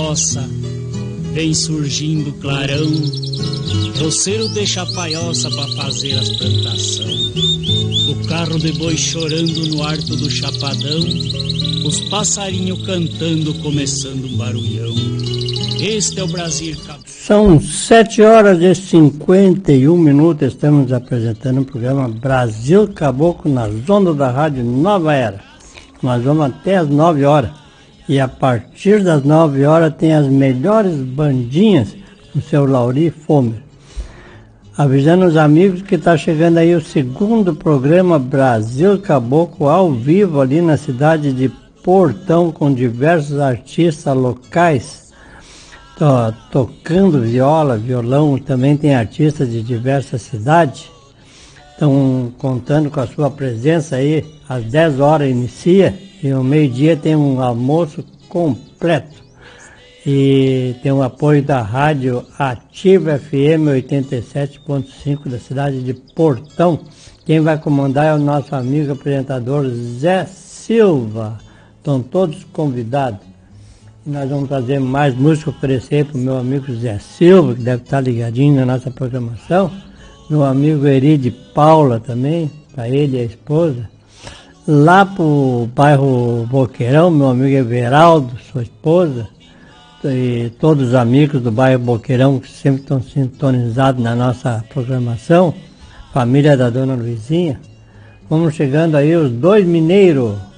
roça, vem surgindo clarão, roceiro deixa a paioça pra fazer as plantação. O carro de boi chorando no arco do chapadão, os passarinhos cantando, começando um barulhão. Este é o Brasil. São 7h51, estamos apresentando o programa Brasil Caboclo nas ondas da Rádio Nova Era. Nós vamos até as 9 horas. E a partir das 9 horas tem as melhores bandinhas com o seu Lauri Fomer. Avisando os amigos que está chegando aí o segundo programa Brasil Caboclo ao vivo ali na cidade de Portão, com diversos artistas locais tocando viola, violão. Também tem artistas de diversas cidades. Estão contando com a sua presença aí. Às 10 horas inicia e ao meio-dia tem um almoço completo. E tem o apoio da Rádio Ativa FM 87.5 da cidade de Portão. Quem vai comandar é o nosso amigo apresentador Zé Silva. Estão todos convidados. E nós vamos trazer mais música, oferecer para o meu amigo Zé Silva, que deve estar ligadinho na nossa programação. Meu amigo Eri de Paula também, para ele e a esposa. Lá para o bairro Boqueirão, meu amigo Everaldo, sua esposa. E todos os amigos do bairro Boqueirão que sempre estão sintonizados na nossa programação, família da Dona Luizinha. Vamos chegando aí os dois mineiros.